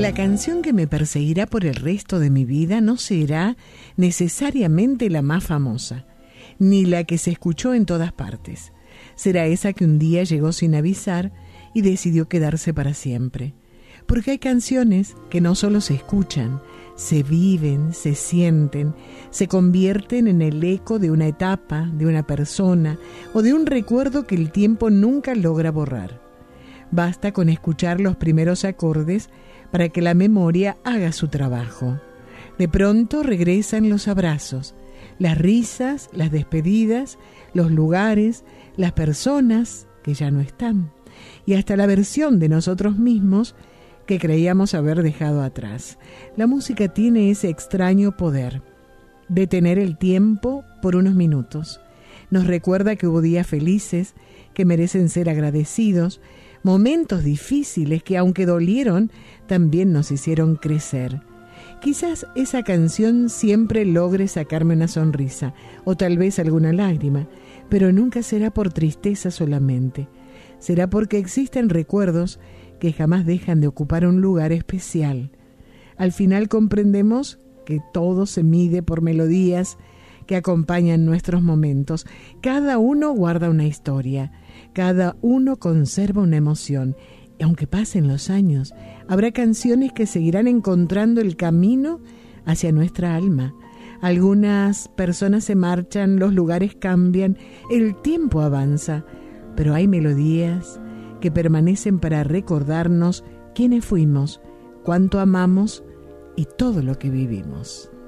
La canción que me perseguirá por el resto de mi vida no será necesariamente la más famosa, ni la que se escuchó en todas partes. Será esa que un día llegó sin avisar y decidió quedarse para siempre. Porque hay canciones que no solo se escuchan, se viven, se sienten, se convierten en el eco de una etapa, de una persona o de un recuerdo que el tiempo nunca logra borrar. Basta con escuchar los primeros acordes para que la memoria haga su trabajo. De pronto regresan los abrazos, las risas, las despedidas, los lugares, las personas que ya no están, y hasta la versión de nosotros mismos que creíamos haber dejado atrás. La música tiene ese extraño poder, detener el tiempo por unos minutos. Nos recuerda que hubo días felices, que merecen ser agradecidos, momentos difíciles que, aunque dolieron, también nos hicieron crecer. Quizás esa canción siempre logre sacarme una sonrisa, o tal vez alguna lágrima, pero nunca será por tristeza solamente. Será porque existen recuerdos que jamás dejan de ocupar un lugar especial. Al final comprendemos que todo se mide por melodías que acompañan nuestros momentos. Cada uno guarda una historia, cada uno conserva una emoción. Y aunque pasen los años, habrá canciones que seguirán encontrando el camino hacia nuestra alma. Algunas personas se marchan, los lugares cambian, el tiempo avanza, pero hay melodías que permanecen para recordarnos quiénes fuimos, cuánto amamos y todo lo que vivimos.